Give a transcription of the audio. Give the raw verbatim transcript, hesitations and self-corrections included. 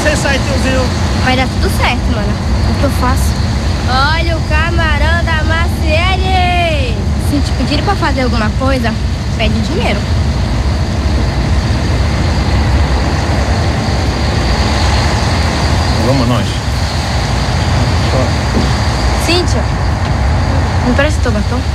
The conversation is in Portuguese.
Sem sair, tiozinho. Vai dar tudo certo, mano. O que eu faço? Olha o camarão da Maciele! Se te pedirem pra fazer alguma coisa, pede dinheiro. Vamos nós. Cíntia, me empresta teu batom?